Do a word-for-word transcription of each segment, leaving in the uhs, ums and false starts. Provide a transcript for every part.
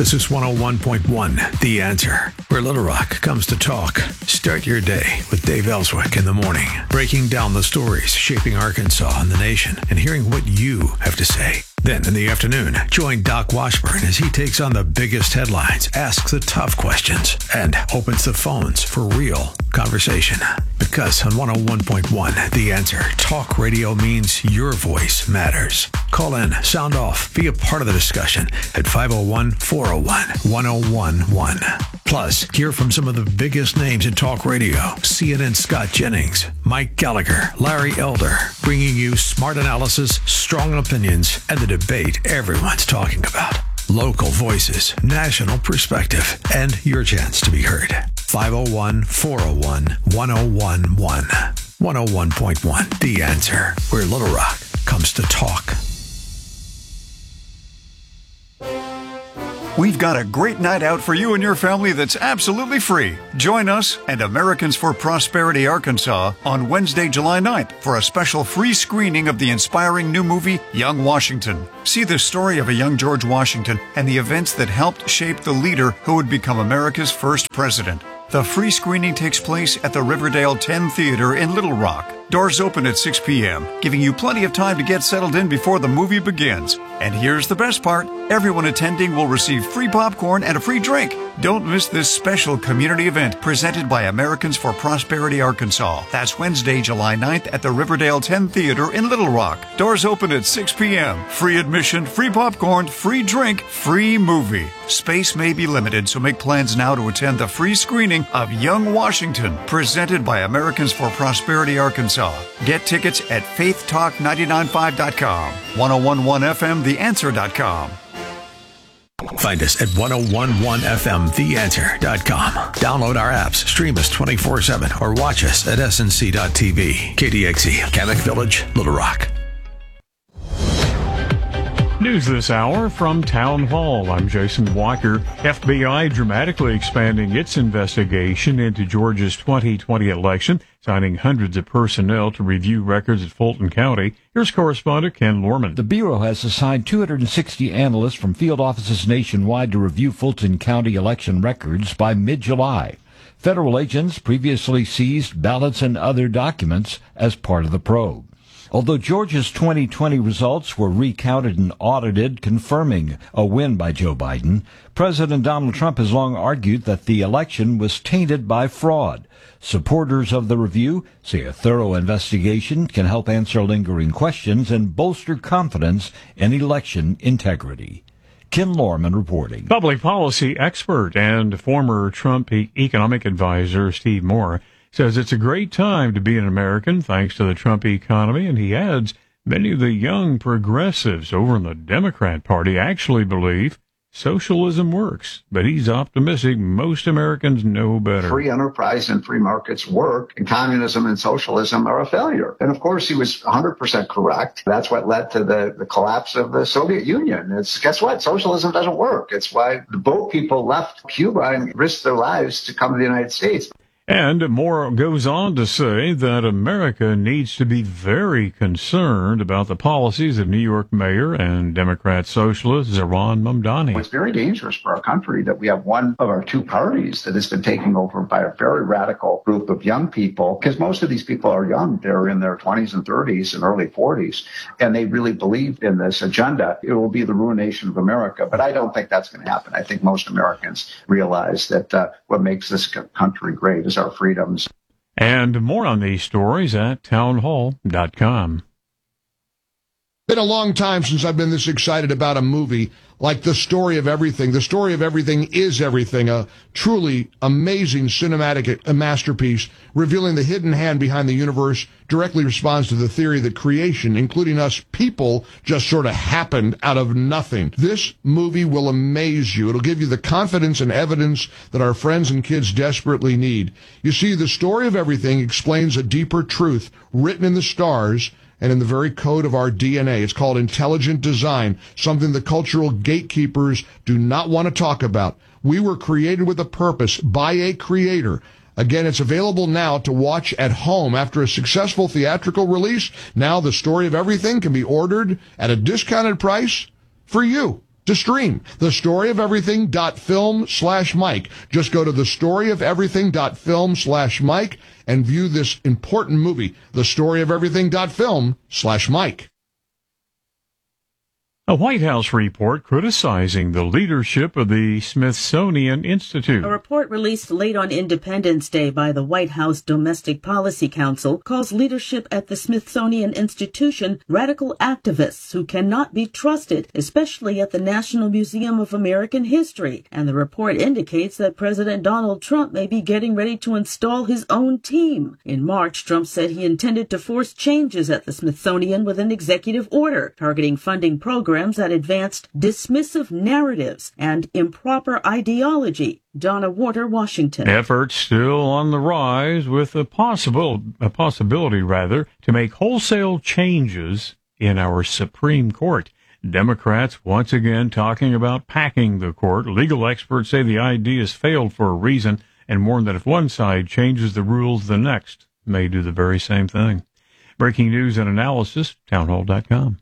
This is one oh one point one, The Answer, where Little Rock comes to talk. Start your day with Dave Ellswick in the morning, breaking down the stories shaping Arkansas and the nation and hearing what you have to say. Then in the afternoon, join Doc Washburn as he takes on the biggest headlines, asks the tough questions, and opens the phones for real conversation. Because on one oh one point one, The Answer, talk radio means your voice matters. Call in, sound off, be a part of the discussion at five oh one, four oh one, one oh one one. Plus, hear from some of the biggest names in talk radio. C N N's Scott Jennings, Mike Gallagher, Larry Elder, bringing you smart analysis, strong opinions, and the debate everyone's talking about. Local voices, national perspective, and your chance to be heard. five oh one, four oh one, one oh one one. one oh one point one, The Answer, where Little Rock comes to talk. We've got a great night out for you and your family that's absolutely free. Join us and Americans for Prosperity Arkansas on Wednesday, July ninth for a special free screening of the inspiring new movie, Young Washington. See the story of a young George Washington and the events that helped shape the leader who would become America's first president. The free screening takes place at the Riverdale ten Theater in Little Rock. Doors open at six p.m., giving you plenty of time to get settled in before the movie begins. And here's the best part. Everyone attending will receive free popcorn and a free drink. Don't miss this special community event presented by Americans for Prosperity Arkansas. That's Wednesday, July ninth at the Riverdale ten Theater in Little Rock. Doors open at six p.m. Free admission, free popcorn, free drink, free movie. Space may be limited, so make plans now to attend the free screening of Young Washington, presented by Americans for Prosperity Arkansas. Get tickets at faith talk nine nine five dot com, one oh one point one F M the answer dot com. Find us at one oh one point one F M the answer dot com. Download our apps, stream us twenty-four seven, or watch us at S N C dot T V. K D X E, Kamek Village, Little Rock. News this hour from Town Hall. I'm Jason Walker. F B I dramatically expanding its investigation into Georgia's twenty twenty election, signing hundreds of personnel to review records at Fulton County. Here's correspondent Ken Lorman. The Bureau has assigned two hundred sixty analysts from field offices nationwide to review Fulton County election records by mid-July. Federal agents previously seized ballots and other documents as part of the probe. Although Georgia's twenty twenty results were recounted and audited, confirming a win by Joe Biden, President Donald Trump has long argued that the election was tainted by fraud. Supporters of the review say a thorough investigation can help answer lingering questions and bolster confidence in election integrity. Ken Lorman reporting. Public policy expert and former Trump e- economic advisor Steve Moore says it's a great time to be an American thanks to the Trump economy, and he adds many of the young progressives over in the Democrat Party actually believe socialism works, but he's optimistic most Americans know better. Free enterprise and free markets work, and communism and socialism are a failure. And of course, he was one hundred percent correct. That's what led to the, the collapse of the Soviet Union. It's, guess what? Socialism doesn't work. It's why the boat people left Cuba and risked their lives to come to the United States. And Moore goes on to say that America needs to be very concerned about the policies of New York Mayor and Democrat socialist Zohran Mamdani. It's very dangerous for our country that we have one of our two parties that has been taken over by a very radical group of young people, because most of these people are young. They're in their twenties and thirties and early forties, and they really believe in this agenda. It will be the ruination of America, but I don't think that's going to happen. I think most Americans realize that uh, what makes this country great is our freedoms. And more on these stories at town hall dot com. Been a long time since I've been this excited about a movie like The Story of Everything. The Story of Everything is everything, a truly amazing cinematic masterpiece revealing the hidden hand behind the universe, directly responds to the theory that creation, including us people, just sort of happened out of nothing. This movie will amaze you. It'll give you the confidence and evidence that our friends and kids desperately need. You see, The Story of Everything explains a deeper truth written in the stars and in the very code of our D N A. It's called intelligent design, something the cultural gatekeepers do not want to talk about. We were created with a purpose by a creator. Again, it's available now to watch at home after a successful theatrical release. Now The Story of Everything can be ordered at a discounted price for you. to stream. The story of everything dot film slash Mike. Just go to the story of everything dot film slash Mike and view this important movie. The story of everything dot film slash Mike. A White House report criticizing the leadership of the Smithsonian Institute. A report released late on Independence Day by the White House Domestic Policy Council calls leadership at the Smithsonian Institution radical activists who cannot be trusted, especially at the National Museum of American History. And the report indicates that President Donald Trump may be getting ready to install his own team. In March, Trump said he intended to force changes at the Smithsonian with an executive order targeting funding programs that advanced dismissive narratives and improper ideology. Donna Warder, Washington. Efforts still on the rise with a possible, a possibility rather, to make wholesale changes in our Supreme Court. Democrats once again talking about packing the court. Legal experts say the idea has failed for a reason and warn that if one side changes the rules, the next may do the very same thing. Breaking news and analysis, townhall dot com.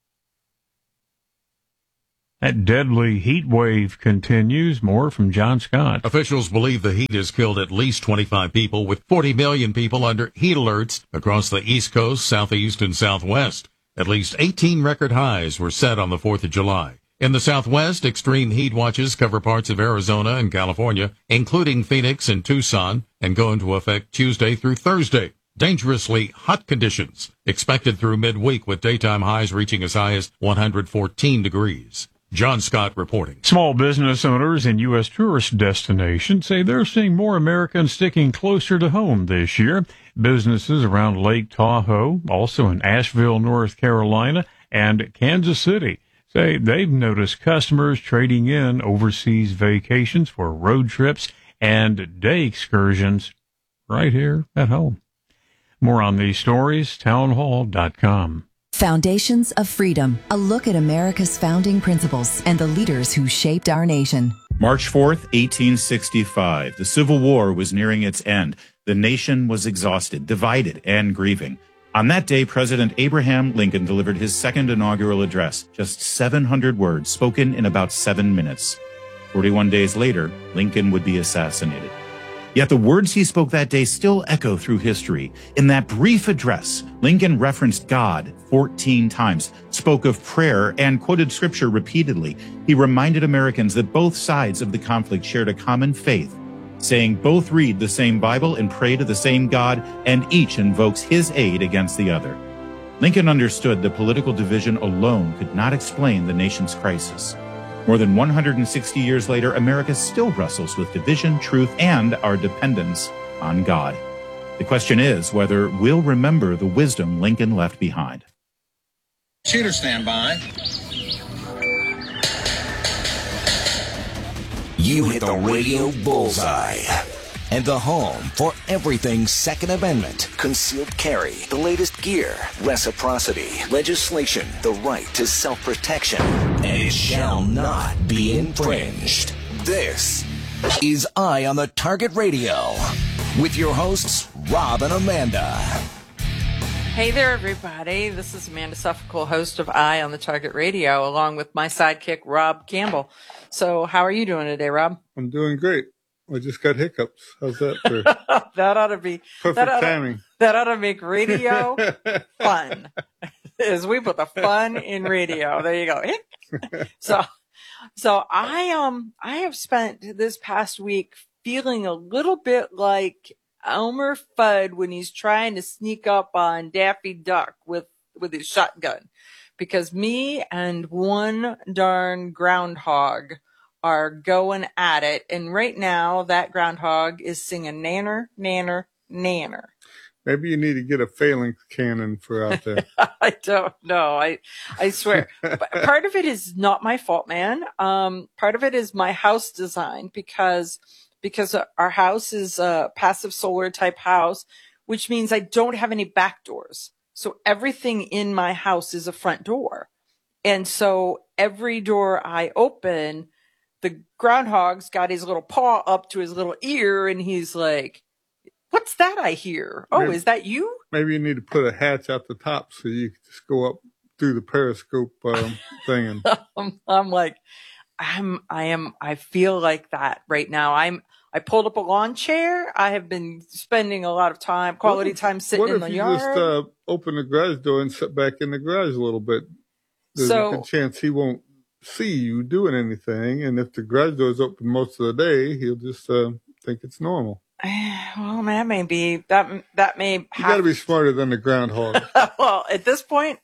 That deadly heat wave continues. More from John Scott. Officials believe the heat has killed at least twenty-five people, with forty million people under heat alerts across the East Coast, Southeast, and Southwest. At least eighteen record highs were set on the fourth of July. In the Southwest, extreme heat watches cover parts of Arizona and California, including Phoenix and Tucson, and go into effect Tuesday through Thursday. Dangerously hot conditions expected through midweek, with daytime highs reaching as high as one hundred fourteen degrees. John Scott reporting. Small business owners in U S tourist destinations say they're seeing more Americans sticking closer to home this year. Businesses around Lake Tahoe, also in Asheville, North Carolina, and Kansas City say they've noticed customers trading in overseas vacations for road trips and day excursions right here at home. More on these stories, townhall dot com. Foundations of Freedom, a look at America's founding principles and the leaders who shaped our nation. March fourth, eighteen sixty-five. The Civil War was nearing its end. The nation was exhausted, divided, and grieving. On that day, President Abraham Lincoln delivered his second inaugural address, just seven hundred words spoken in about seven minutes. forty-one days later, Lincoln would be assassinated. Yet the words he spoke that day still echo through history. In that brief address, Lincoln referenced God fourteen times, spoke of prayer, and quoted scripture repeatedly. He reminded Americans that both sides of the conflict shared a common faith, saying both read the same Bible and pray to the same God, and each invokes his aid against the other. Lincoln understood that political division alone could not explain the nation's crisis. More than one hundred sixty years later, America still wrestles with division, truth, and our dependence on God. The question is whether we'll remember the wisdom Lincoln left behind. Shooter standby. You hit the radio bullseye. And the home for everything Second Amendment, concealed carry, the latest gear, reciprocity, legislation, the right to self-protection, and it shall not be infringed. This is Eye on the Target Radio with your hosts, Rob and Amanda. Hey there, everybody. This is Amanda Suffolk, host of Eye on the Target Radio, along with my sidekick, Rob Campbell. So how are you doing today, Rob? I'm doing great. I just got hiccups. How's that for? That ought to be perfect that ought timing. To, that ought to make radio fun. As we put the fun in radio. There you go. So, so I um I have spent this past week feeling a little bit like Elmer Fudd when he's trying to sneak up on Daffy Duck with with his shotgun, because me and one darn groundhog are going at it. And right now, that groundhog is singing nanner, nanner, nanner. Maybe you need to get a phalanx cannon for out there. I don't know. I, I swear. Part of it is not my fault, man. Um, part of it is my house design, because, because our house is a passive solar type house, which means I don't have any back doors. So everything in my house is a front door. And so every door I open, the groundhog's got his little paw up to his little ear, and he's like, what's that I hear? Oh, maybe, is that you? Maybe you need to put a hatch out the top so you can just go up do the Periscope um, thing. And I'm, I'm like, I'm, I am, I feel like that right now. I'm, I pulled up a lawn chair. I have been spending a lot of time, quality if, time sitting in the yard. What if you just uh, open the garage door and sit back in the garage a little bit? There's so, a good chance he won't see you doing anything. And if the garage door is open most of the day, he'll just uh, think it's normal. Well, that may be, that, that may have. You got to be smarter than the groundhog. Well, at this point,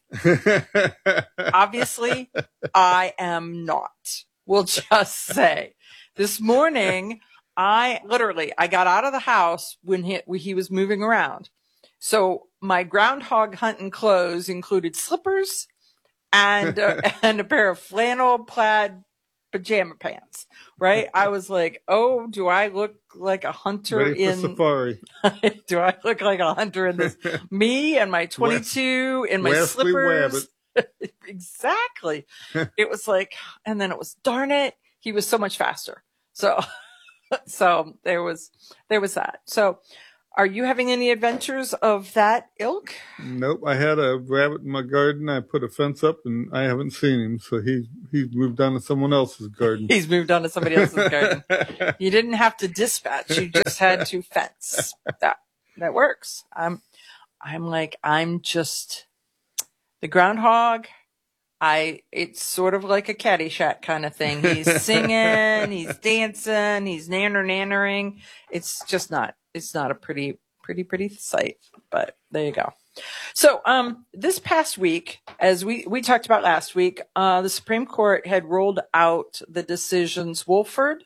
obviously, I am not. We'll just say. This morning, I literally, I got out of the house when he, when he was moving around. So my groundhog hunting clothes included slippers and, uh, and a pair of flannel plaid pajama pants, right? I was like, oh, do I look like a hunter Ready for in safari? Do I look like a hunter in this? Me and my twenty-two in my Wesley slippers. Exactly. It was like, and then it was, darn it, he was so much faster. So, so there was, there was that. So are you having any adventures of that ilk? Nope. I had a rabbit in my garden. I put a fence up and I haven't seen him. So he's, he's moved on to someone else's garden. He's moved on to somebody else's garden. You didn't have to dispatch. You just had to fence. That, that works. I'm, I'm like, I'm just the groundhog. I, it's sort of like a Caddyshack kind of thing. He's singing, he's dancing, he's nanner nannering. It's just not, it's not a pretty, pretty, pretty sight, but there you go. So, um, this past week, as we, we talked about last week, uh, the Supreme Court had rolled out the decisions Wohlford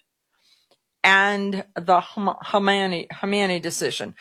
and the Hamani, Hamani decision.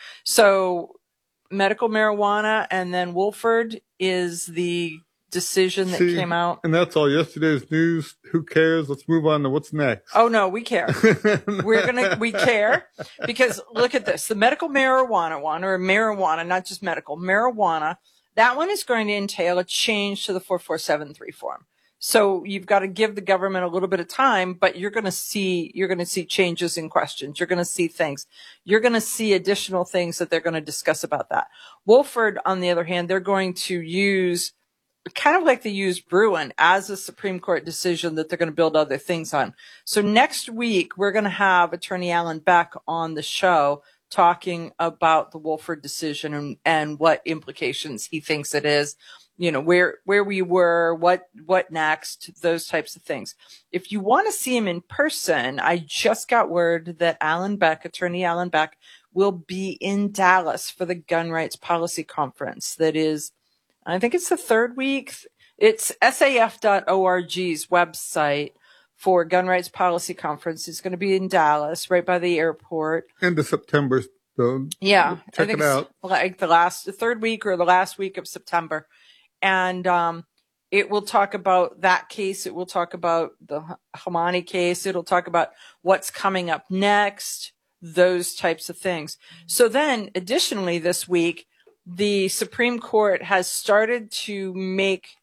So medical marijuana and then Wohlford is the decision that See, came out. And that's all yesterday's news. Who cares? Let's move on to what's next. Oh no, we care. We're going to, we care because look at this. The medical marijuana one, or marijuana, not just medical, marijuana, that one is going to entail a change to the four four seven three form. So you've got to give the government a little bit of time, but you're going to see, you're going to see changes in questions. You're going to see things. You're going to see additional things that they're going to discuss about that. Wohlford, on the other hand, they're going to use kind of like they used Bruin as a Supreme Court decision that they're going to build other things on. So next week, we're going to have Attorney Alan Beck on the show talking about the Wohlford decision and, and what implications he thinks it is, you know, where, where we were, what, what next, those types of things. If you want to see him in person, I just got word that Alan Beck, Attorney Alan Beck, will be in Dallas for the Gun Rights Policy Conference. That is, I think it's the third week. It's S A F dot org's website for Gun Rights Policy Conference. It's going to be in Dallas, right by the airport. End of September. So yeah. Check I think it out. It's like the last, the third week or the last week of September. And, um, it will talk about that case. It will talk about the Hamani case. It'll talk about what's coming up next, those types of things. So then additionally this week, the Supreme Court has started to make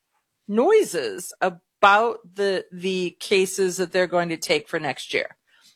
noises about the, the cases that they're going to take for next year.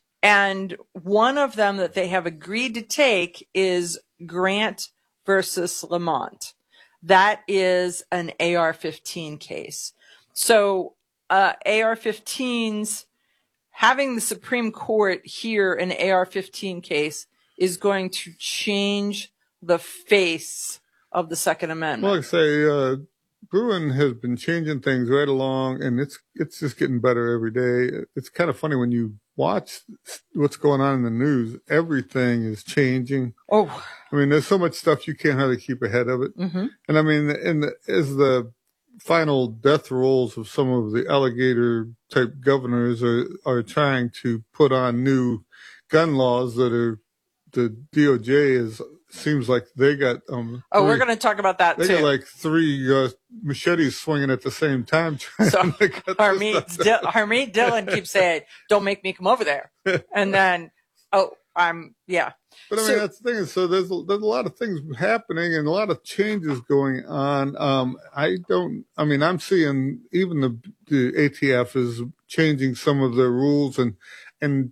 And one of them that they have agreed to take is Grant versus Lamont. That is an A R fifteen case. So, uh, A R fifteens, having the Supreme Court hear an A R fifteen case is going to change the face of the Second Amendment. Well, like I say, uh, Bruin has been changing things right along, and it's it's just getting better every day. It's kind of funny when you watch what's going on in the news. Everything is changing. Oh, I mean, there's so much stuff you can't hardly keep ahead of it. Mm-hmm. And I mean, in the, as the final death rolls of some of the alligator type governors are are trying to put on new gun laws that are the D O J is. Seems like they got um. Oh, three, we're going to talk about that they too. They got like three uh, machetes swinging at the same time. So our mate, Di- our mate Dylan keeps saying, "Don't make me come over there," and then, oh, I'm yeah. But I mean, so, that's the thing is, so there's there's a lot of things happening and a lot of changes going on. Um, I don't. I mean, I'm seeing even the the A T F is changing some of their rules and and.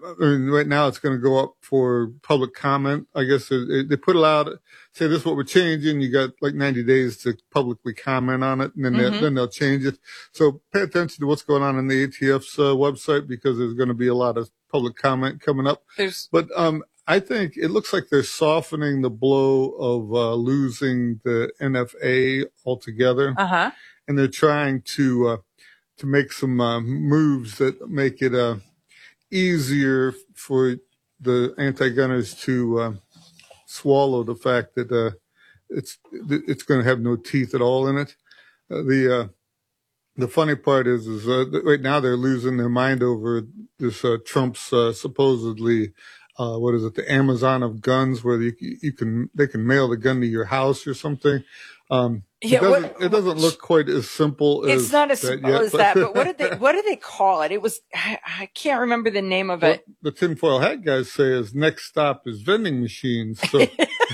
I mean, right now it's going to go up for public comment. I guess they, they put it out, say this is what we're changing. You got like ninety days to publicly comment on it, and then, mm-hmm. they, then they'll change it. So pay attention to what's going on in the A T F's uh, website, because there's going to be a lot of public comment coming up. There's- but um, I think it looks like they're softening the blow of uh, losing the N F A altogether. Uh-huh. And they're trying to uh, to make some uh, moves that make it uh, easier for the anti-gunners to uh, swallow the fact that uh, it's it's going to have no teeth at all in it. Uh, the uh, the funny part is is uh, right now they're losing their mind over this uh, Trump's uh, supposedly uh, what is it, the Amazon of guns, where you, you can they can mail the gun to your house or something. Um, Yeah, it, doesn't, what, it doesn't look quite as simple as it's not as that simple yet, as but that. But what did they what did they call it? It was I, I can't remember the name of what it. the tinfoil hat guys say is next stop is vending machines. So,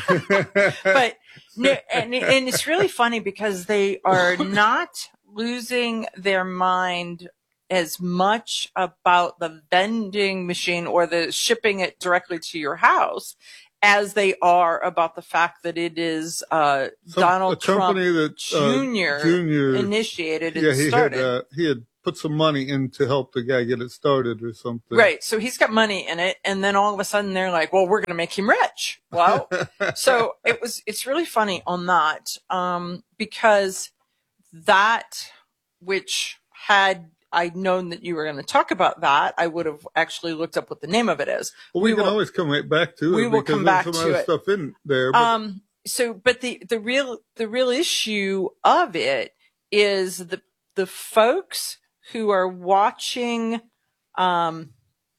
but no, and, and it's really funny because they are not losing their mind as much about the vending machine or the shipping it directly to your house as they are about the fact that it is uh, Some, Donald Trump that, uh, Junior Junior initiated and yeah, he started. Had, uh, he had put some money in to help the guy get it started or something. Right. So he's got money in it. And then all of a sudden they're like, well, we're going to make him rich. Well, so it was, it's really funny on that. Um, because that, which had I known that you were going to talk about that, I would have actually looked up what the name of it is. Well, we, we can will, always come right back to we it. We will because come back some to other it. Stuff in there. But... Um, so, but the, the real, the real issue of it is the, the folks who are watching, um,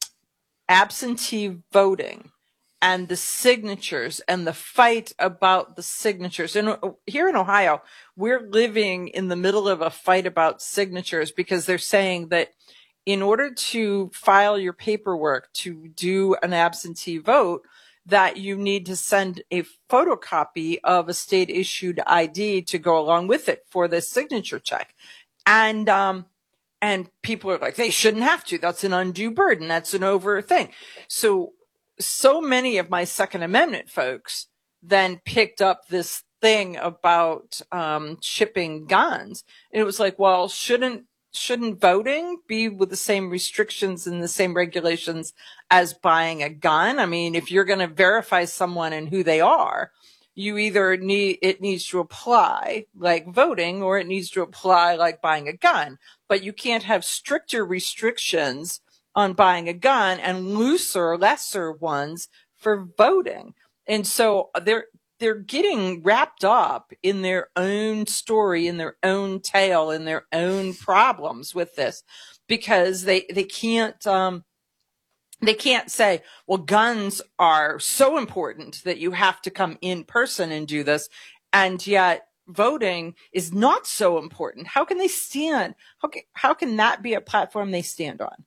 absentee voting and the signatures and the fight about the signatures. And here in Ohio, we're living in the middle of a fight about signatures because they're saying that in order to file your paperwork to do an absentee vote, that you need to send a photocopy of a state issued I D to go along with it for this signature check. And, um, and people are like, they shouldn't have to. That's an undue burden. That's an over thing. So, so many of my Second Amendment folks then picked up this thing about um, shipping guns. And it was like, well, shouldn't shouldn't voting be with the same restrictions and the same regulations as buying a gun? I mean, if you're going to verify someone and who they are, you either need it needs to apply like voting, or it needs to apply like buying a gun. But you can't have stricter restrictions on buying a gun and looser, lesser ones for voting. And so they're, they're getting wrapped up in their own story, in their own tale, in their own problems with this, because they, they can't, um, they can't say, well, guns are so important that you have to come in person and do this. And yet voting is not so important. How can they stand? How can, how can that be a platform they stand on?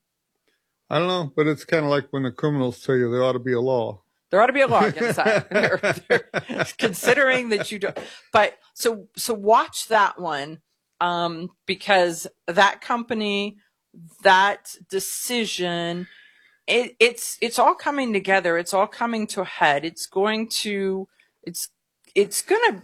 I don't know, but it's kind of like when the criminals tell you there ought to be a law. There ought to be a law against that. they're, they're considering that you don't. But so so watch that one, um, because that company, that decision, it, it's it's all coming together. It's all coming to a head. It's going to it's it's gonna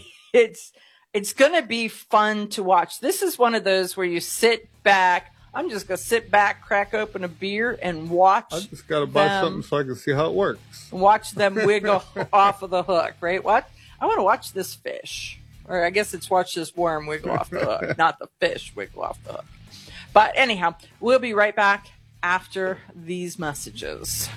it's it's gonna be fun to watch. This is one of those where you sit back. I'm just going to sit back, crack open a beer, and watch. I just got to buy them, something so I can see how it works. Watch them wiggle off of the hook, right? What? I want to watch this fish. Or I guess it's watch this worm wiggle off the hook, not the fish wiggle off the hook. But anyhow, we'll be right back after these messages.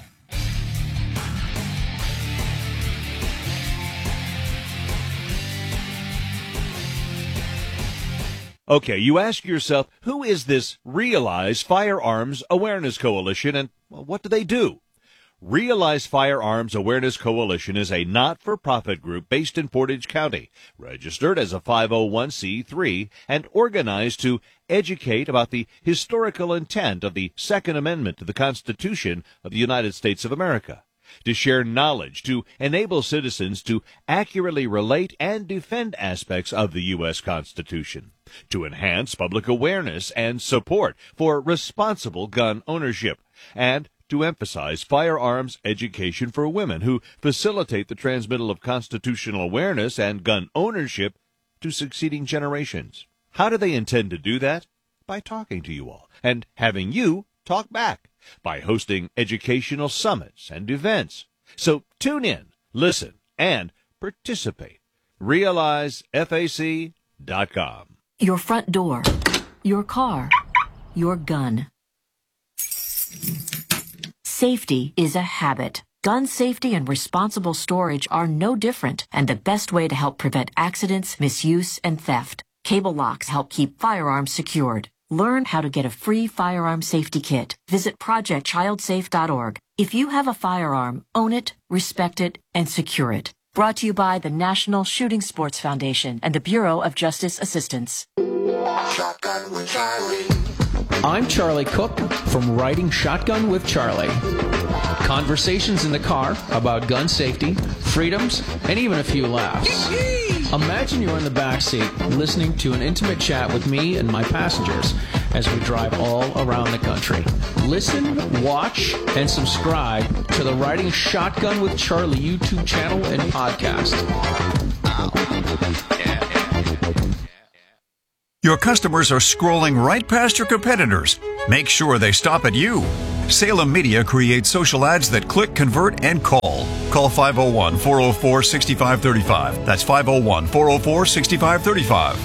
Okay, you ask yourself, who is this Realize Firearms Awareness Coalition, and well, what do they do? Realize Firearms Awareness Coalition is a not-for-profit group based in Portage County, registered as a five oh one c three, and organized to educate about the historical intent of the Second Amendment to the Constitution of the United States of America, to share knowledge, to enable citizens to accurately relate and defend aspects of the U S Constitution, to enhance public awareness and support for responsible gun ownership, and to emphasize firearms education for women who facilitate the transmittal of constitutional awareness and gun ownership to succeeding generations. How do they intend to do that? By talking to you all and having you talk back, by hosting educational summits and events. So tune in, listen, and participate. realize F A C dot com. Your front door, your car, your gun. Safety is a habit. Gun safety and responsible storage are no different, and the best way to help prevent accidents, misuse, and theft. Cable locks help keep firearms secured. Learn how to get a free firearm safety kit. Visit project child safe dot org. If you have a firearm, own it, respect it, and secure it. Brought to you by the National Shooting Sports Foundation and the Bureau of Justice Assistance. Shotgun with Charlie. I'm Charlie Cook from Riding Shotgun with Charlie. Conversations in the car about gun safety, freedoms, and even a few laughs. Imagine you're in the back seat listening to an intimate chat with me and my passengers as we drive all around the country. Listen, watch, and subscribe to the Riding Shotgun with Charlie YouTube channel and podcast. Your customers are scrolling right past your competitors. Make sure they stop at you. Salem Media creates social ads that click, convert, and call. Call five oh one, four oh four, six five three five. That's five oh one, four oh four, six five three five.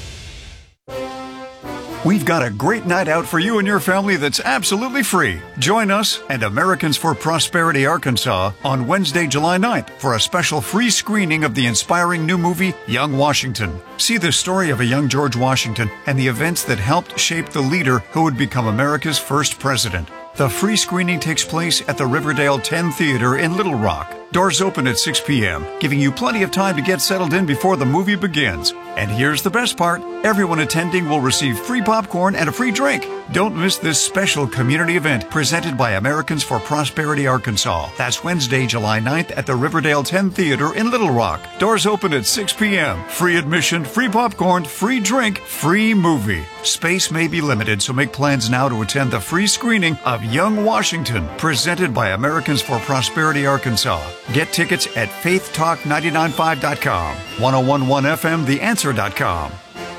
We've got a great night out for you and your family that's absolutely free. Join us and Americans for Prosperity Arkansas on Wednesday, July ninth for a special free screening of the inspiring new movie, Young Washington. See the story of a young George Washington and the events that helped shape the leader who would become America's first president. The free screening takes place at the Riverdale ten Theater in Little Rock. Doors open at six p.m., giving you plenty of time to get settled in before the movie begins. And here's the best part. Everyone attending will receive free popcorn and a free drink. Don't miss this special community event presented by Americans for Prosperity Arkansas. That's Wednesday, July ninth at the Riverdale ten Theater in Little Rock. Doors open at six p.m. Free admission, free popcorn, free drink, free movie. Space may be limited, so make plans now to attend the free screening of Young Washington, presented by Americans for Prosperity Arkansas. Get tickets at faith talk nine nine five dot com, ten eleven F M, the answer dot com.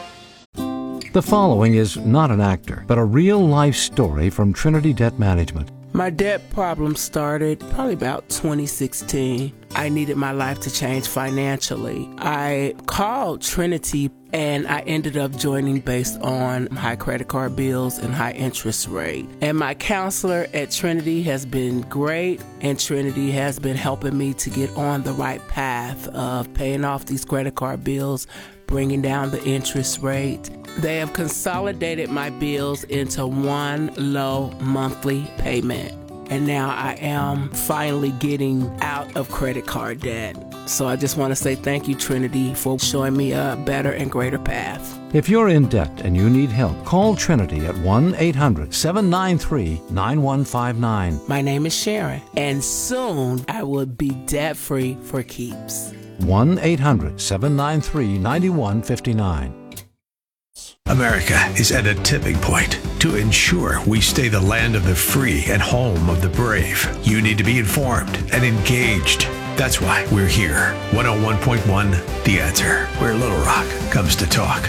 The following is not an actor, but a real-life story from Trinity Debt Management. My debt problem started probably about twenty sixteen. I needed my life to change financially. I called Trinity and I ended up joining based on high credit card bills and high interest rate. And my counselor at Trinity has been great, and Trinity has been helping me to get on the right path of paying off these credit card bills, bringing down the interest rate. They have consolidated my bills into one low monthly payment. And now I am finally getting out of credit card debt. So I just want to say thank you, Trinity, for showing me a better and greater path. If you're in debt and you need help, call Trinity at one eight hundred, seven nine three, nine one five nine. My name is Sharon, and soon I will be debt-free for keeps. one eight hundred, seven nine three, nine one five nine. America is at a tipping point. To ensure we stay the land of the free and home of the brave, you need to be informed and engaged. That's why we're here. one oh one point one, The Answer, where Little Rock comes to talk.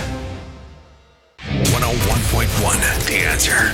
one oh one point one, The Answer.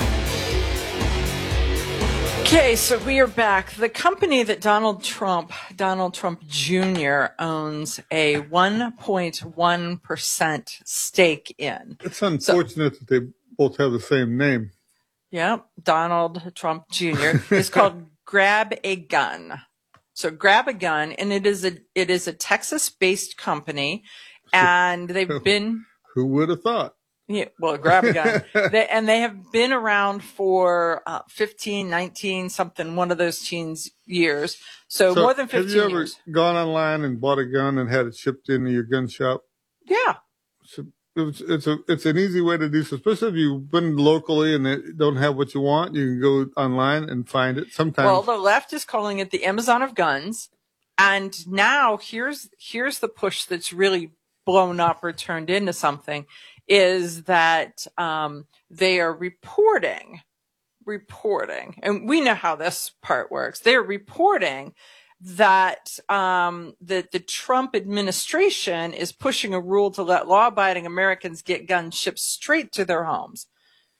Okay, so we are back. The company that Donald Trump, Donald Trump Junior owns a one point one percent stake in. It's unfortunate so, that they both have the same name. Yeah, Donald Trump Junior is called Grab a Gun. So Grab a Gun, and it is a it is a Texas-based company, and they've been. Who would have thought? Yeah, well, Grab a Gun. they, and they have been around for uh, fifteen, nineteen, something, one of those teens years. So, so more than fifteen years. Have you ever years. gone online and bought a gun and had it shipped into your gun shop? Yeah. So it's, it's, a, it's an easy way to do so, especially if you've been locally and they don't have what you want. You can go online and find it sometimes. Well, the left is calling it the Amazon of guns. And now here's here's the push that's really blown up or turned into something. Is that um, they are reporting, reporting, and we know how this part works. They're reporting that um, the, the Trump administration is pushing a rule to let law-abiding Americans get guns shipped straight to their homes.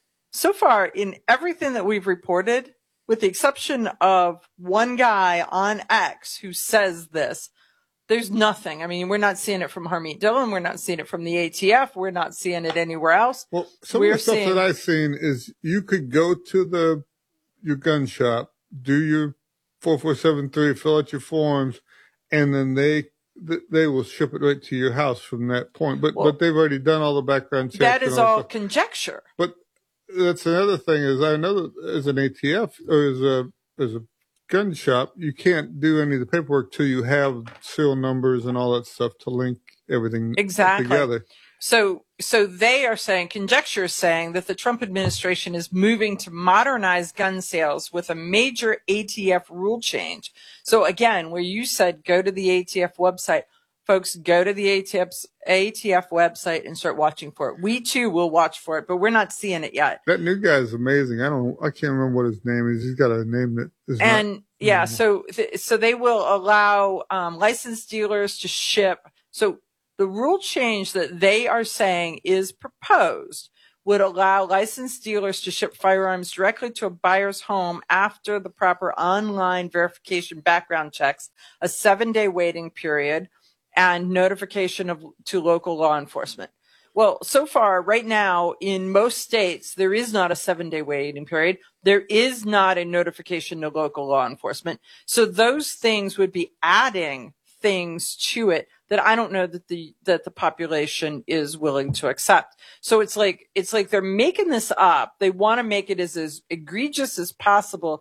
So far, in everything that we've reported, with the exception of one guy on X who says this, there's nothing. I mean, we're not seeing it from Harmeet Dillon. We're not seeing it from the A T F. We're not seeing it anywhere else. Well, some we're of the stuff seeing... that I've seen is you could go to the your gun shop, do your four four seven three, fill out your forms, and then they they will ship it right to your house from that point. But well, but they've already done all the background checks. That is all, all stuff. conjecture. But that's another thing is I know that as an A T F or as a as a gun shop, you can't do any of the paperwork till you have serial numbers and all that stuff to link everything exactly. together. So, so they are saying, conjecture is saying that the Trump administration is moving to modernize gun sales with a major A T F rule change. So again, where you said go to the A T F website, folks, go to the A T F's A T F website and start watching for it. We too will watch for it, but we're not seeing it yet. That new guy is amazing. I don't, I can't remember what his name is. He's got a name that is and not, yeah, so so they will allow um, licensed dealers to ship. So the rule change that they are saying is proposed would allow licensed dealers to ship firearms directly to a buyer's home after the proper online verification background checks, a seven-day waiting period, and notification of to local law enforcement. Well, so far, right now, in most states, there is not a seven-day waiting period. There is not a notification to local law enforcement. So those things would be adding things to it that I don't know that the that the population is willing to accept. So it's like it's like they're making this up. They want to make it as, as egregious as possible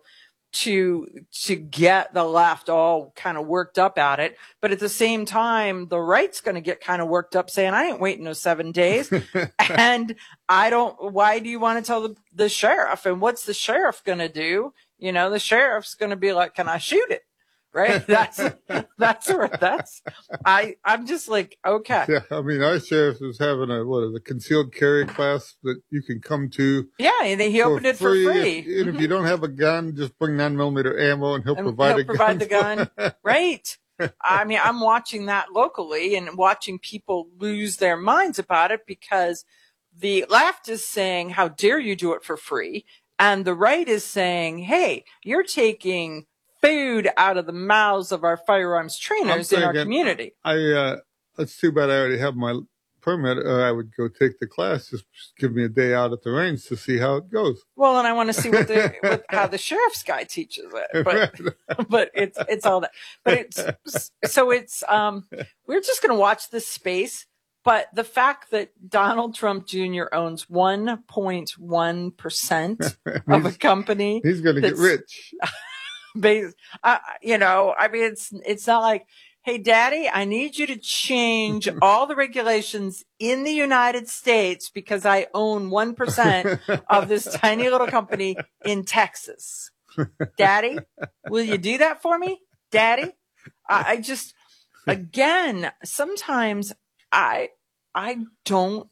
to to get the left all kind of worked up at it, but at the same time the right's going to get kind of worked up saying I ain't waiting no seven days and I don't why do you want to tell the, the sheriff, and what's the sheriff going to do? You know, the sheriff's going to be like, can I shoot it? Right? That's that's where that's I I'm just like, okay. Yeah, I mean, our sheriff is having a what is a concealed carry class that you can come to. Yeah, and he opened it for free. If, and mm-hmm. if you don't have a gun, just bring nine millimeter ammo, and he'll and provide he'll a provide gun. the gun. Right. I mean, I'm watching that locally and watching people lose their minds about it because the left is saying, "How dare you do it for free?" and the right is saying, "Hey, you're taking food out of the mouths of our firearms trainers thinking, in our community." I, uh, it's too bad I already have my permit, or I would go take the class. Just give me a day out at the range to see how it goes. Well, and I want to see what the, what, how the sheriff's guy teaches it, but, but it's, it's all that, but it's, so it's, um, we're just going to watch this space. But the fact that Donald Trump Junior owns one point one percent of a company, he's going to get rich. Based, uh, you know, I mean, it's it's not like, hey, Daddy, I need you to change all the regulations in the United States because I own one percent of this tiny little company in Texas. Daddy, will you do that for me? Daddy? I, I just, again, sometimes I I don't,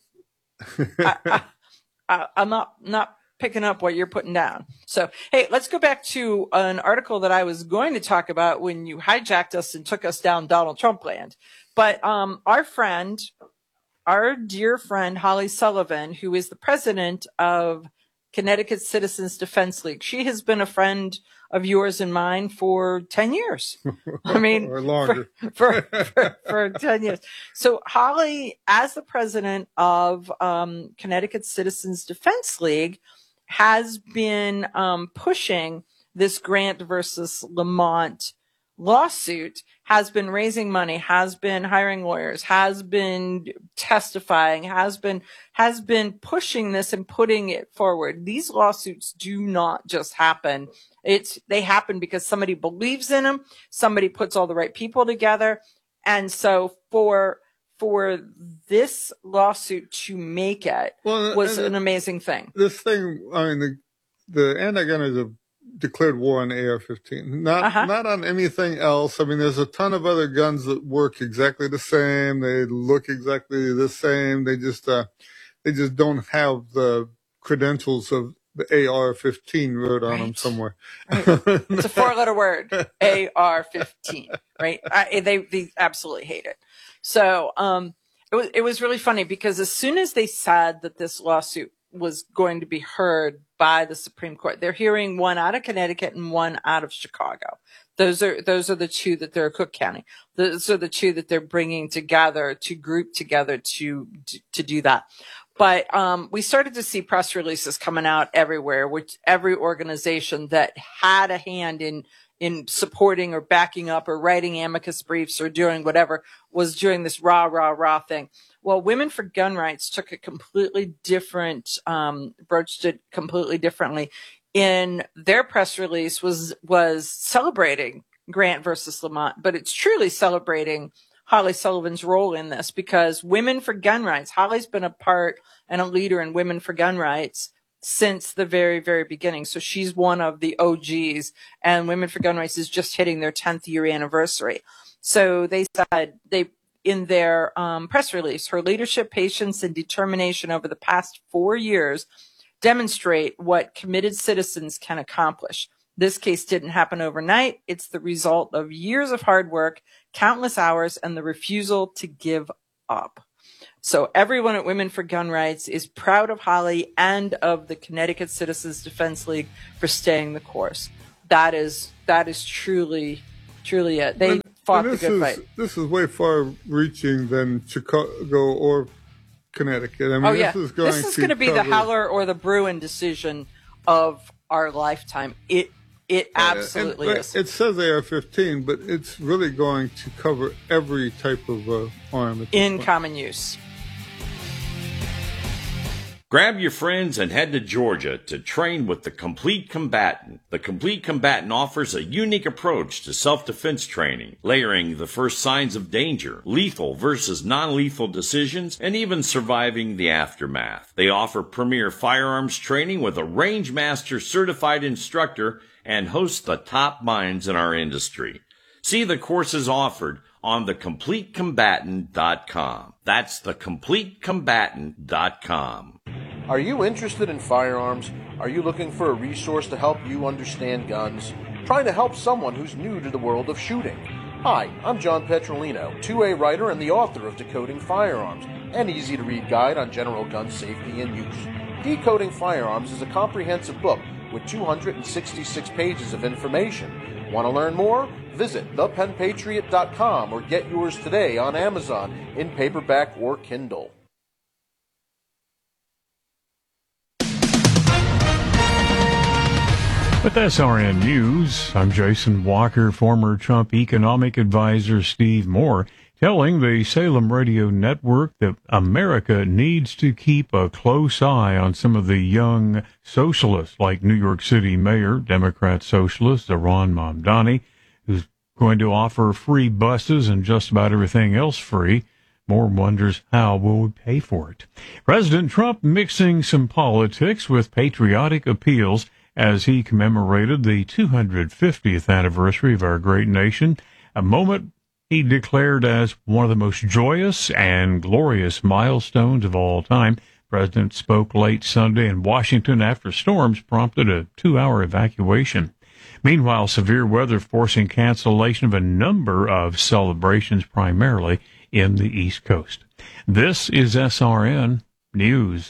I, I, I, I'm not not. picking up what you're putting down. So, hey, let's go back to an article that I was going to talk about when you hijacked us and took us down Donald Trump land. But um, our friend, our dear friend, Holly Sullivan, who is the president of Connecticut Citizens Defense League, she has been a friend of yours and mine for ten years. I mean, or longer. For, for, for, for ten years. So Holly, as the president of um, Connecticut Citizens Defense League, has been um, pushing this Grant versus Lamont lawsuit, has been raising money, has been hiring lawyers, has been testifying, has been has been pushing this and putting it forward. These lawsuits do not just happen. It's they happen because somebody believes in them, somebody puts all the right people together, and so for for this lawsuit to make it well, was an amazing thing. This thing, I mean, the the anti-gunners have declared war on the A R fifteen, not uh-huh. not on anything else. I mean, there's a ton of other guns that work exactly the same. They look exactly the same. They just uh, they just don't have the credentials of the A R fifteen wrote on right. them somewhere. Right. It's a four-letter word, A R fifteen, right? I, they, they absolutely hate it. So um, it was, it was really funny because as soon as they said that this lawsuit was going to be heard by the Supreme Court, they're hearing one out of Connecticut and one out of Chicago. Those are, those are the two that they're Cook County. Those are the two that they're bringing together to group together to, to do that. But, um, we started to see press releases coming out everywhere, which every organization that had a hand in, in supporting or backing up or writing amicus briefs or doing whatever was doing this rah, rah, rah thing. Well, Women for Gun Rights took a completely different, um, broached it completely differently. In their press release was, was celebrating Grant versus Lamont, but it's truly celebrating Holly Sullivan's role in this because Women for Gun Rights, Holly's been a part and a leader in Women for Gun Rights since the very, very beginning. So she's one of the O Gs, and Women for Gun Rights is just hitting their tenth year anniversary. So they said they, in their um, press release, her leadership, patience, and determination over the past four years demonstrate what committed citizens can accomplish. This case didn't happen overnight. It's the result of years of hard work, countless hours, and the refusal to give up. So everyone at Women for Gun Rights is proud of Holly and of the Connecticut Citizens Defense League for staying the course. That is, that is truly, truly it. They and, fought and the good is, fight. This is way far reaching than Chicago or Connecticut. I mean, oh, yeah. This is going this is to going to be cover... the Heller or the Bruin decision of our lifetime. It It absolutely uh, and, is. It says A R fifteen, but it's really going to cover every type of uh, arm. In common use. Grab your friends and head to Georgia to train with the Complete Combatant. The Complete Combatant offers a unique approach to self-defense training, layering the first signs of danger, lethal versus non-lethal decisions, and even surviving the aftermath. They offer premier firearms training with a Range Master certified instructor and host the top minds in our industry. See the courses offered on the complete combatant dot com. That's the complete combatant dot com. Are you interested in firearms? Are you looking for a resource to help you understand guns? Trying to help someone who's new to the world of shooting? Hi, I'm John Petrolino, two A writer and the author of Decoding Firearms, an easy-to-read guide on general gun safety and use. Decoding Firearms is a comprehensive book with two hundred sixty-six pages of information. Want to learn more? Visit the pen patriot dot com or get yours today on Amazon in paperback or Kindle. With S R N News, I'm Jason Walker. Former Trump economic advisor Steve Moore telling the Salem Radio Network that America needs to keep a close eye on some of the young socialists like New York City Mayor, Democrat socialist Zohran Mamdani, who's going to offer free buses and just about everything else free. Moore wonders how will we pay for it. President Trump mixing some politics with patriotic appeals as he commemorated the two hundred fiftieth anniversary of our great nation, a moment he declared as one of the most joyous and glorious milestones of all time. The president spoke late Sunday in Washington after storms prompted a two-hour evacuation. Meanwhile, severe weather forcing cancellation of a number of celebrations, primarily in the East Coast. This is S R N News.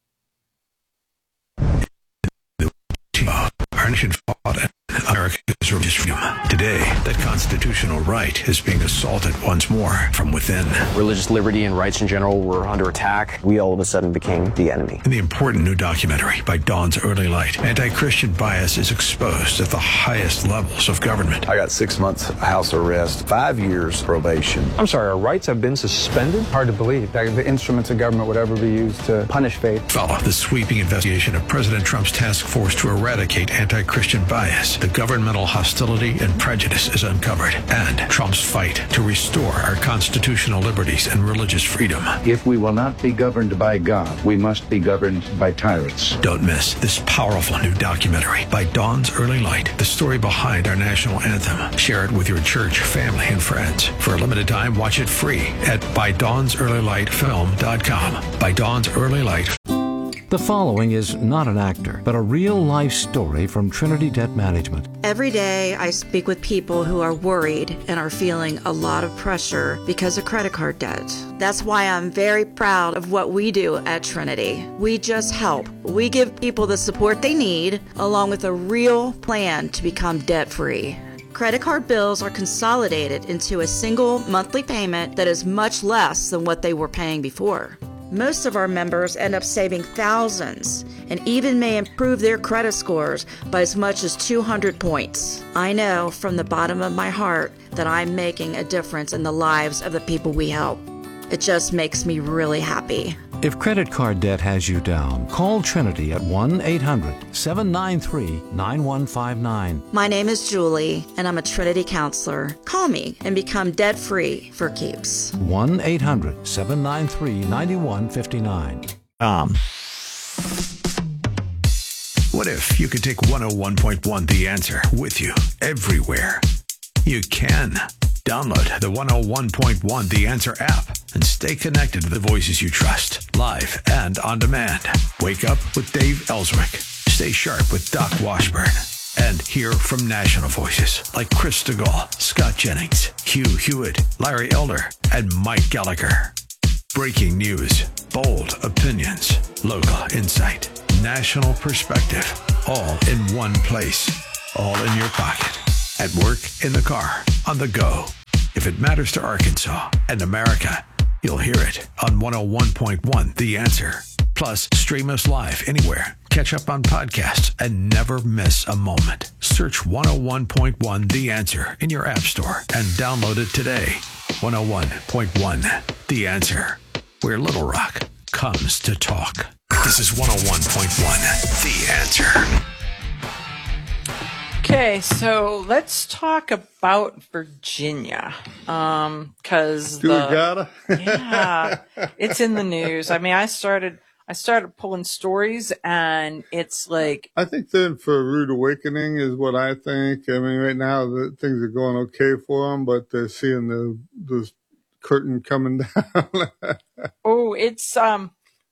Our nation fought and America's religious freedom. Today, that constitutional right is being assaulted once more from within. Religious liberty and rights in general were under attack. We all of a sudden became the enemy. In the important new documentary by Dawn's Early Light, anti-Christian bias is exposed at the highest levels of government. I got six months house arrest, five years probation. I'm sorry, our rights have been suspended? Hard to believe that the instruments of government would ever be used to punish faith. Follow the sweeping investigation of President Trump's task force to eradicate anti-Christian bias. The governmental hostility and prejudice is uncovered, and Trump's fight to restore our constitutional liberties and religious freedom. If we will not be governed by God, we must be governed by tyrants. Don't miss this powerful new documentary by Dawn's Early Light, the story behind our national anthem. Share it with your church, family, and friends. For a limited time, watch it free at by dawns early light film dot com. By Dawn's Early Light. The following is not an actor, but a real-life story from Trinity Debt Management. Every day I speak with people who are worried and are feeling a lot of pressure because of credit card debt. That's why I'm very proud of what we do at Trinity. We just help. We give people the support they need, along with a real plan to become debt-free. Credit card bills are consolidated into a single monthly payment that is much less than what they were paying before. Most of our members end up saving thousands and even may improve their credit scores by as much as two hundred points. I know from the bottom of my heart that I'm making a difference in the lives of the people we help. It just makes me really happy. If credit card debt has you down, call Trinity at one eight hundred seven nine three nine one five nine. My name is Julie, and I'm a Trinity counselor. Call me and become debt-free for keeps. one eight hundred seven nine three nine one five nine. Um. What if you could take one oh one point one The Answer with you everywhere? You can. Download the one oh one point one The Answer app and stay connected to the voices you trust, live and on demand. Wake up with Dave Ellswick. Stay sharp with Doc Washburn. And hear from national voices like Chris DeGaulle, Scott Jennings, Hugh Hewitt, Larry Elder, and Mike Gallagher. Breaking news, bold opinions, local insight, national perspective, all in one place, all in your pocket. At work, in the car, on the go. If it matters to Arkansas and America, you'll hear it on one oh one point one The Answer. Plus, stream us live anywhere. Catch up on podcasts and never miss a moment. Search one oh one point one The Answer in your app store and download it today. one oh one point one The Answer, where Little Rock comes to talk. This is one oh one point one The Answer. Okay, so let's talk about Virginia, um, because Do we gotta? yeah, it's in the news. I mean, I started, I started pulling stories, and it's like I think they're in for a rude awakening, is what I think. I mean, right now the things are going okay for them, but they're seeing the the curtain coming down. oh, it's um,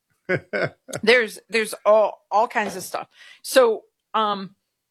there's there's all all kinds of stuff. So um.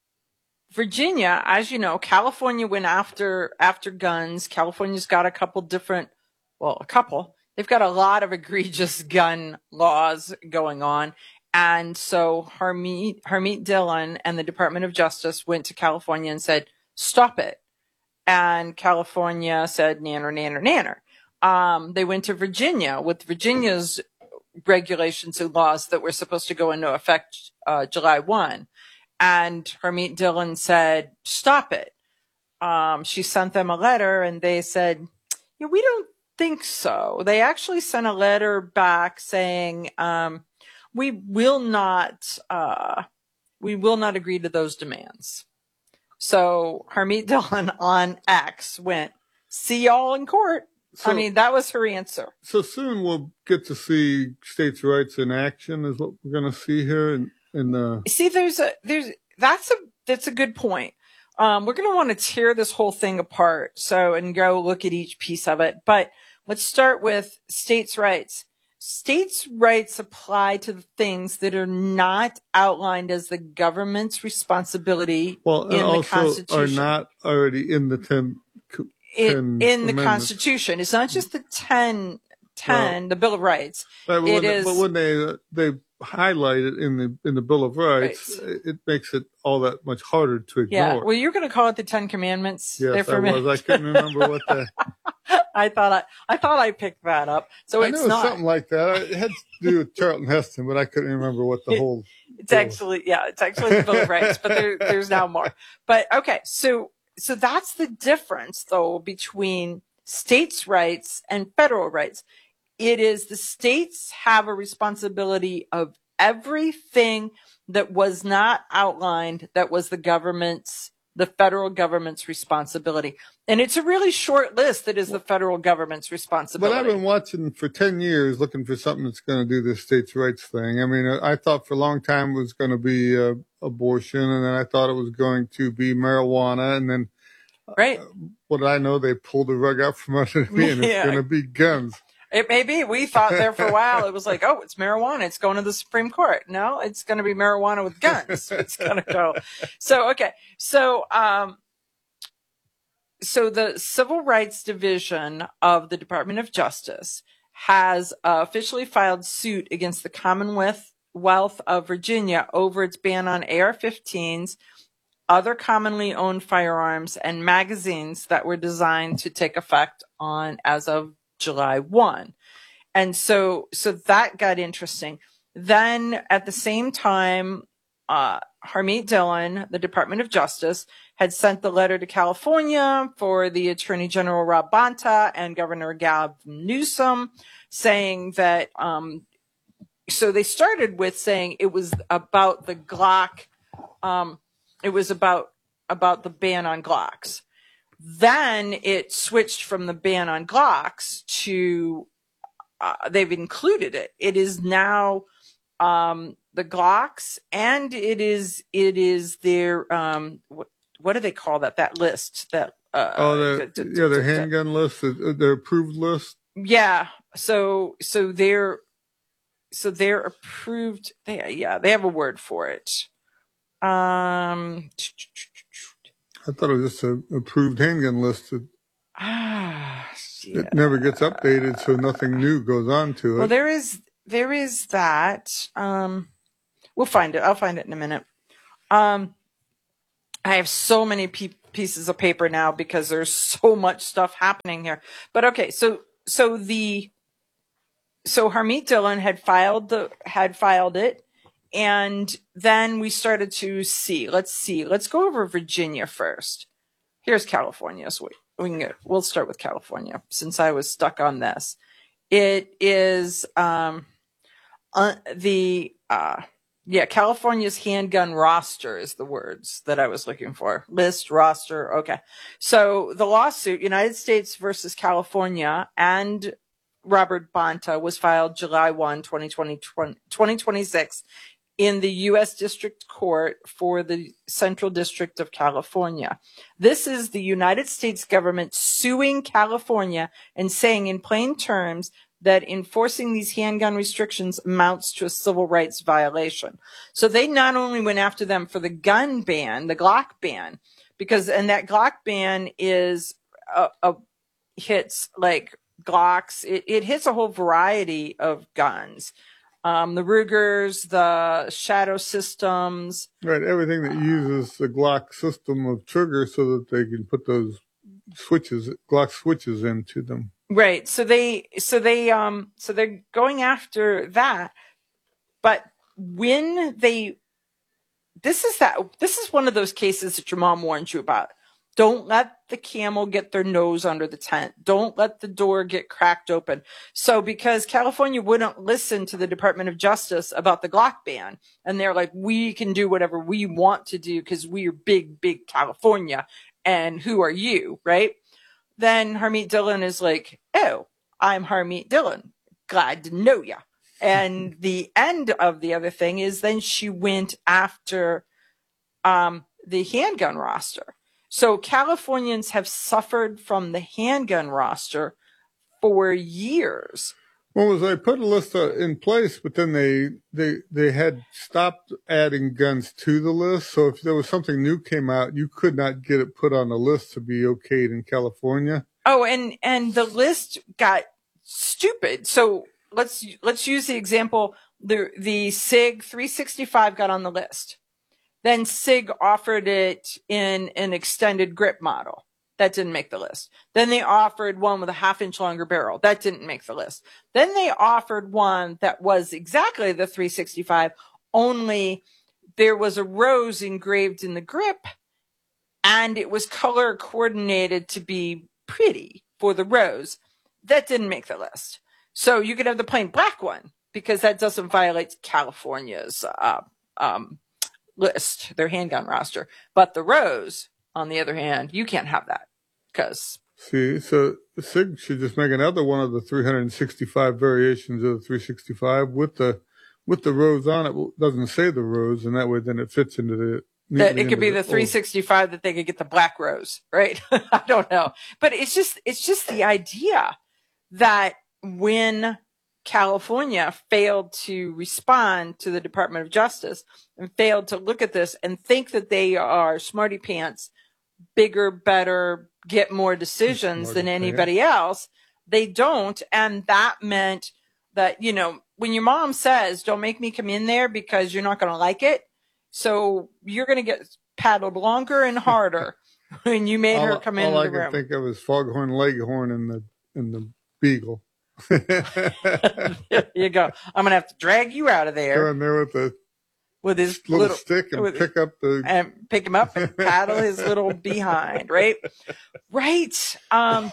Virginia, as you know, California went after after guns. California's got a couple different, well, a couple. They've got a lot of egregious gun laws going on. And so Harmeet, Harmeet Dillon and the Department of Justice went to California and said, stop it. And California said, nanner, nanner, nanner. Um, they went to Virginia with Virginia's regulations and laws that were supposed to go into effect uh, July first. And Harmeet Dillon said, stop it. Um, she sent them a letter and they said, yeah, we don't think so. They actually sent a letter back saying, um, we will not, uh, we will not agree to those demands. So Harmeet Dillon on X went, see y'all in court. So, I mean, that was her answer. So soon we'll get to see states' rights in action is what we're going to see here. And In the... See, there's a, there's, that's a, that's a good point. Um, we're going to want to tear this whole thing apart. So, and go look at each piece of it. But let's start with states' rights. States' rights apply to the things that are not outlined as the government's responsibility well, in and the also Constitution. Are not already in the ten, ten in, in the amendments. Constitution. It's not just the ten, ten, well, the Bill of Rights. Right, but, it when is, they, but when they, they, highlight it in the in the Bill of Rights, right. it makes it all that much harder to ignore. Yeah, well, you're going to call it the Ten Commandments. Yes, there for I a minute. was. I couldn't remember what the. I thought I I thought I picked that up. So I it's knew it was not something like that. It had to do with Charlton Heston, but I couldn't remember what the it, whole. It's actually yeah, it's actually the Bill of Rights, but there, there's now more. But okay, so so that's the difference though between states' rights and federal rights. It is the states have a responsibility of everything that was not outlined that was the government's, the federal government's responsibility. And it's a really short list that is the federal government's responsibility. But I've been watching for ten years looking for something that's going to do this states' rights thing. I mean, I thought for a long time it was going to be uh, abortion, and then I thought it was going to be marijuana, and then right. uh, what did I know? They pulled the rug out from under me, and yeah. it's going to be guns. It may be. We thought there for a while it was like, oh, it's marijuana. It's going to the Supreme Court. No, it's going to be marijuana with guns. It's going to go. So, okay. So, um, so the Civil Rights Division of the Department of Justice has uh, officially filed suit against the Commonwealth of Virginia over its ban on A R fifteens, other commonly owned firearms, and magazines that were designed to take effect on as of July first. And so, so that got interesting. Then at the same time, uh, Harmeet Dillon, the Department of Justice, had sent the letter to California for the Attorney General Rob Bonta and Governor Gavin Newsom saying that, um, so they started with saying it was about the Glock, um, it was about, about the ban on Glocks. Then it switched from the ban on Glocks to, uh, they've included it. It is now, um, the Glocks, and it is, it is their, um, what, what do they call that? That list that, uh, oh, the, the, yeah, their handgun list, their approved list. Yeah. So, so they're, so they're approved. They, yeah, they have a word for it. Um, I thought it was just an approved handgun list. That ah, yeah. It never gets updated, so nothing new goes on to it. Well, there is there is that. Um, we'll find it. I'll find it in a minute. Um, I have so many pe- pieces of paper now because there's so much stuff happening here. But okay, so so the so Harmeet Dillon had filed the had filed it. And then we started to see, let's see, let's go over Virginia first. Here's California. So we, we can get, we'll start with California since I was stuck on this. It is, um, uh, the, uh, yeah, California's handgun roster is the words that I was looking for. List, roster. Okay. So the lawsuit, United States versus California and Robert Bonta, was filed July first, twenty twenty, twenty twenty-six in the U S District Court for the Central District of California. This is the United States government suing California and saying in plain terms that enforcing these handgun restrictions amounts to a civil rights violation. So they not only went after them for the gun ban, the Glock ban, because, and that Glock ban is, a, a hits like Glocks, it, it hits a whole variety of guns. Um, the Rugers, the Shadow systems. Right, everything that uses the Glock system of trigger so that they can put those switches, Glock switches into them. Right. So they, so they, um, so they're going after that. But when they, this is that, this is one of those cases that your mom warned you about. Don't let the camel get their nose under the tent. Don't let the door get cracked open. So because California wouldn't listen to the Department of Justice about the Glock ban, and they're like, we can do whatever we want to do because we are big, big California. And who are you, right? Then Harmeet Dillon is like, oh, I'm Harmeet Dillon. Glad to know ya. And the end of the other thing is then she went after um, the handgun roster. So Californians have suffered from the handgun roster for years. Well, was they put a list in place, but then they, they, they had stopped adding guns to the list. So if there was something new came out, you could not get it put on the list to be okayed in California. Oh, and, and the list got stupid. So let's, let's use the example. The, the SIG three sixty-five got on the list. Then SIG offered it in an extended grip model. That didn't make the list. Then they offered one with a half inch longer barrel. That didn't make the list. Then they offered one that was exactly the three sixty-five, only there was a rose engraved in the grip and it was color coordinated to be pretty for the rose. That didn't make the list. So you could have the plain black one because that doesn't violate California's, uh, um, list, their handgun roster. But the rose, on the other hand, you can't have that because. See, so SIG should just make another one of the three hundred sixty-five variations of the three sixty-five with the with the rose on it. It doesn't say the rose, and that way then it fits into the. That it could be the three sixty-five that they could get the black rose, right? I don't know, but it's just it's just the idea that when California failed to respond to the Department of Justice and failed to look at this and think that they are smarty pants, bigger, better, get more decisions than anybody else, they don't. And that meant that, you know, when your mom says, don't make me come in there because you're not going to like it, so you're going to get paddled longer and harder when you made all, her come in all the I room. can think of is Foghorn Leghorn and the and the Beagle. There you go. I'm going to have to drag you out of there. Go in there with the with his little, little stick and with, pick up the and pick him up and paddle his little behind, right? Right. Um,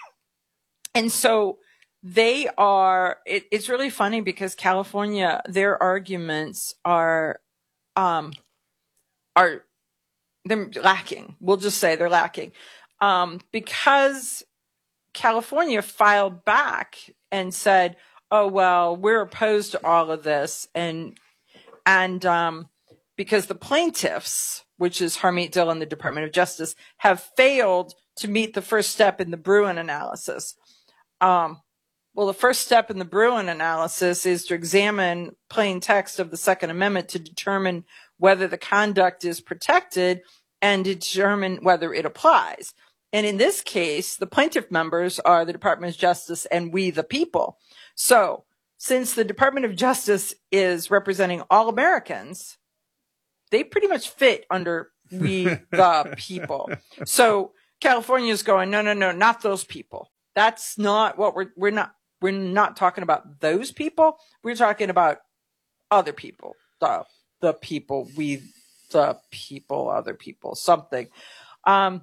and so they are, it, it's really funny because California, their arguments are, um, are, they're lacking. We'll just say they're lacking. Um, because California filed back and said, oh, well, we're opposed to all of this. And, and, um, because the plaintiffs, which is Harmeet Dillon, the Department of Justice, have failed to meet the first step in the Bruin analysis. Um, well, the first step in the Bruin analysis is to examine plain text of the Second Amendment to determine whether the conduct is protected and determine whether it applies. And in this case, the plaintiff members are the Department of Justice and we the people. So since the Department of Justice is representing all Americans, they pretty much fit under we the people. So California is going, no, no, no, not those people. That's not what we're, we're not, we're not talking about those people. We're talking about other people, the, the people, we, the people, other people, something. Um,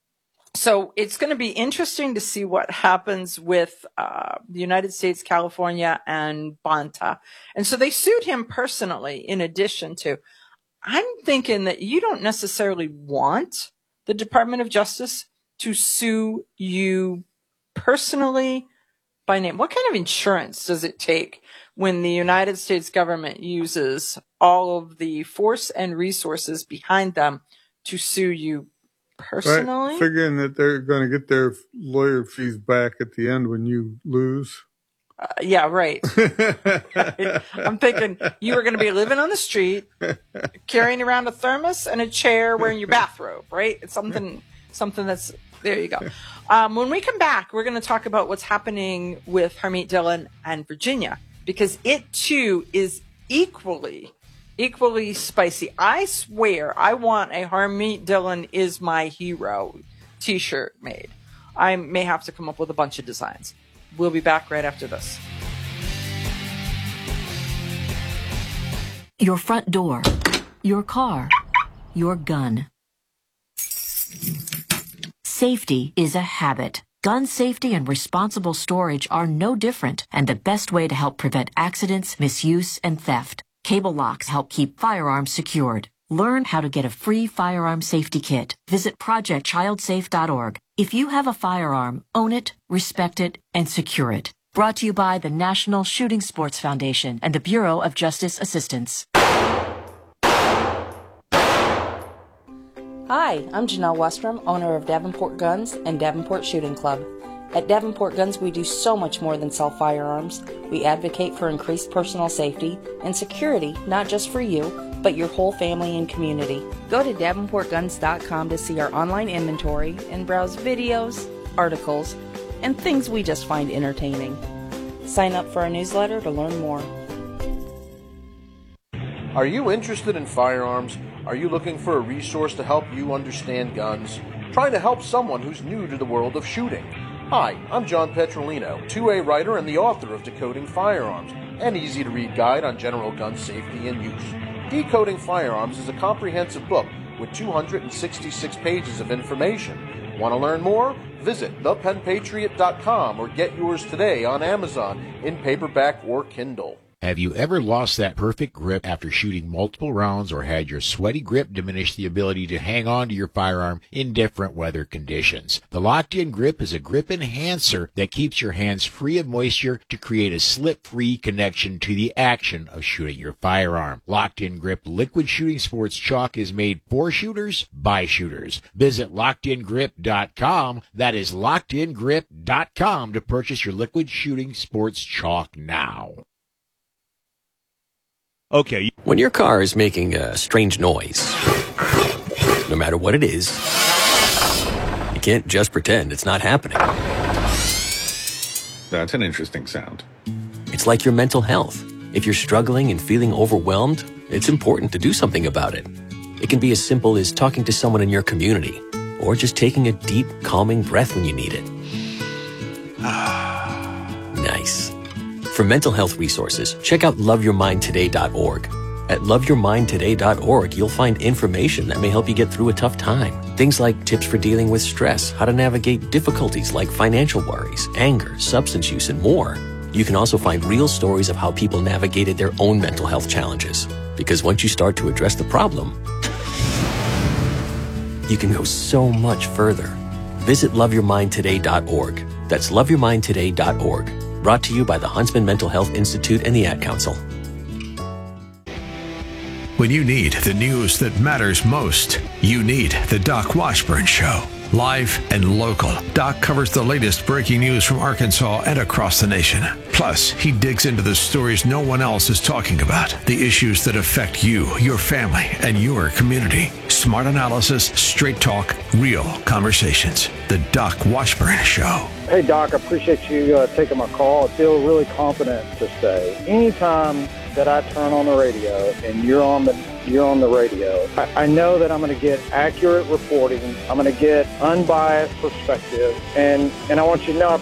so it's going to be interesting to see what happens with uh, the United States, California, and Bonta. And so they sued him personally in addition to, I'm thinking that you don't necessarily want the Department of Justice to sue you personally by name. What kind of insurance does it take when the United States government uses all of the force and resources behind them to sue you personally? Right, figuring that they're going to get their lawyer fees back at the end when you lose. Uh, yeah, right. I'm thinking you were going to be living on the street, carrying around a thermos and a chair, wearing your bathrobe, right? It's something, something that's, there you go. Um, when we come back, we're going to talk about what's happening with Harmeet Dillon and Virginia, because it too is equally, equally spicy. I swear I want a Harmeet Dillon is my hero t-shirt made. I may have to come up with a bunch of designs. We'll be back right after this. Your front door, your car, your gun. Safety is a habit. Gun safety and responsible storage are no different and the best way to help prevent accidents, misuse, and theft. Cable locks help keep firearms secured. Learn how to get a free firearm safety kit. Visit project child safe dot org. If you have a firearm, own it, respect it, and secure it. Brought to you by the National Shooting Sports Foundation and the Bureau of Justice Assistance. Hi, I'm Janelle Westrom, owner of Davenport Guns and Davenport Shooting Club. At Davenport Guns, we do so much more than sell firearms. We advocate for increased personal safety and security, not just for you, but your whole family and community. Go to davenport guns dot com to see our online inventory and browse videos, articles, and things we just find entertaining. Sign up for our newsletter to learn more. Are you interested in firearms? Are you looking for a resource to help you understand guns? Trying to help someone who's new to the world of shooting? Hi, I'm John Petrolino, two A writer and the author of Decoding Firearms, an easy-to-read guide on general gun safety and use. Decoding Firearms is a comprehensive book with two hundred sixty-six pages of information. Want to learn more? Visit the pen patriot dot com or get yours today on Amazon in paperback or Kindle. Have you ever lost that perfect grip after shooting multiple rounds or had your sweaty grip diminish the ability to hang on to your firearm in different weather conditions? The Locked-In Grip is a grip enhancer that keeps your hands free of moisture to create a slip-free connection to the action of shooting your firearm. Locked-In Grip Liquid Shooting Sports Chalk is made for shooters by shooters. Visit locked in grip dot com. That is locked in grip dot com to purchase your Liquid Shooting Sports Chalk now. Okay. When your car is making a strange noise, no matter what it is, you can't just pretend it's not happening. That's an interesting sound. It's like your mental health. If you're struggling and feeling overwhelmed, it's important to do something about it. It can be as simple as talking to someone in your community, or just taking a deep, calming breath when you need it. Nice. For mental health resources, check out love your mind today dot org. At love your mind today dot org, you'll find information that may help you get through a tough time. Things like tips for dealing with stress, how to navigate difficulties like financial worries, anger, substance use, and more. You can also find real stories of how people navigated their own mental health challenges. Because once you start to address the problem, you can go so much further. Visit love your mind today dot org. That's love your mind today dot org. Brought to you by the Huntsman Mental Health Institute and the Ad Council. When you need the news that matters most, you need the Doc Washburn Show. Live and local, Doc covers the latest breaking news from Arkansas and across the nation. Plus, he digs into the stories no one else is talking about, the issues that affect you, your family, and your community. Smart analysis, straight talk, real conversations. The Doc Washburn Show. Hey, Doc, I appreciate you uh, taking my call. I feel really confident to say anytime that I turn on the radio and you're on the you're on the radio, I, I know that I'm going to get accurate reporting. I'm going to get unbiased perspective. And, and I want you to know I